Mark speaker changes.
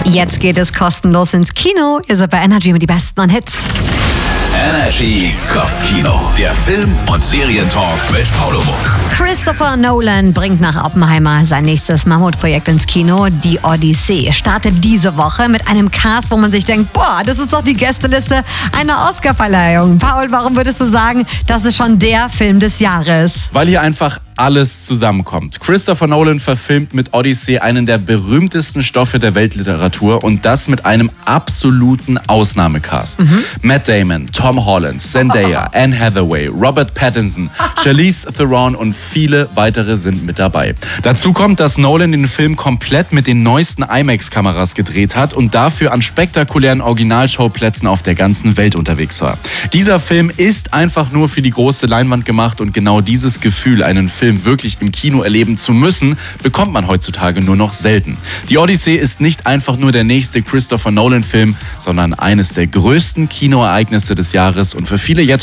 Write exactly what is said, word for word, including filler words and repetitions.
Speaker 1: Jetzt geht es kostenlos ins Kino. Ihr seid bei Energy mit die besten Hits.
Speaker 2: Energy Kopfkino. Der Film- und Serientalk mit Paulo Muck.
Speaker 1: Christopher Nolan bringt nach Oppenheimer sein nächstes Mammutprojekt ins Kino. Die Odyssee startet diese Woche mit einem Cast, wo man sich denkt, boah, das ist doch die Gästeliste einer Oscarverleihung. Paul, warum würdest du sagen, das ist schon der Film des Jahres?
Speaker 3: Weil hier einfach alles zusammenkommt. Christopher Nolan verfilmt mit Odyssey einen der berühmtesten Stoffe der Weltliteratur und das mit einem absoluten Ausnahmecast. Mhm. Matt Damon, Tom Holland, Zendaya, Anne Hathaway, Robert Pattinson, Charlize Theron und viele weitere sind mit dabei. Dazu kommt, dass Nolan den Film komplett mit den neuesten IMAX-Kameras gedreht hat und dafür an spektakulären Originalschauplätzen auf der ganzen Welt unterwegs war. Dieser Film ist einfach nur für die große Leinwand gemacht und genau dieses Gefühl, einen Film wirklich im Kino erleben zu müssen, bekommt man heutzutage nur noch selten. Die Odyssee ist nicht einfach nur der nächste Christopher Nolan-Film, sondern eines der größten Kinoereignisse des Jahres und für viele jetzt